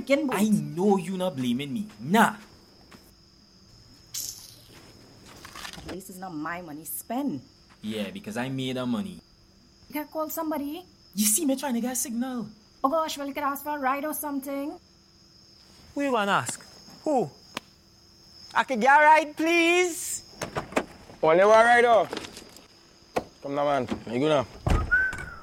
freaking boat. I know you not blaming me. Nah. At least it's not my money spent. Yeah, because I made her money. You can call somebody. You see me trying to get a signal. Oh gosh, well, you could ask for a ride or something. Who you want to ask? Who? I can get a ride, please? Only one ride, oh. Come now, man. You go now.